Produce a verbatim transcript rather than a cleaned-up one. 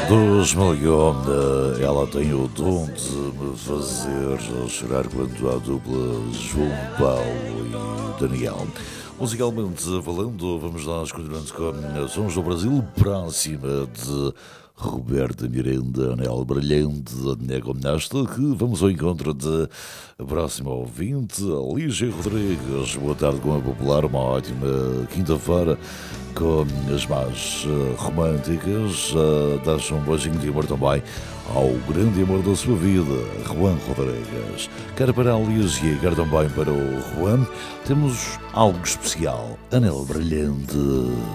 Dos Malhona, ela tem o dom de me fazer chorar quando há dupla João Paulo e Daniel. Musicalmente falando, vamos nós continuando com Sons do Brasil, próxima de Roberta Miranda, Anel Brilhante, é como nesta, que vamos ao encontro de próxima ouvinte, Lígia Rodrigues. Boa tarde com a Popular, uma ótima quinta-feira com as mais uh, românticas. Uh, Deixa um beijinho de amor também ao grande amor da sua vida, Juan Rodrigues. Quer para a Lígia e quer também para o Juan, temos algo especial, Anel Brilhante.